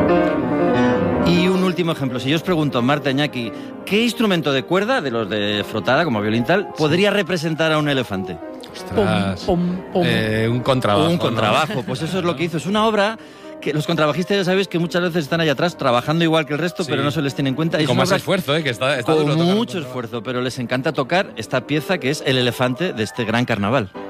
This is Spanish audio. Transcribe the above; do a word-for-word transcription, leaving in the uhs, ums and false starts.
Y un último ejemplo, si yo os pregunto, Marta, Iñaki, ¿qué instrumento de cuerda, de los de frotada, como violín tal, podría representar a un elefante? Ostras. Pum, pum, pum. Eh, un contrabajo. Un contrabajo, ¿no? pues eso es lo que hizo. Es una obra que los contrabajistas ya sabéis que muchas veces están allá atrás trabajando igual que el resto, Sí. pero no se les tiene en cuenta. Es Con una más obra esfuerzo, ¿eh? Que está, está con duro tocar un mucho contrabajo. esfuerzo, pero les encanta tocar esta pieza que es el elefante de este gran carnaval.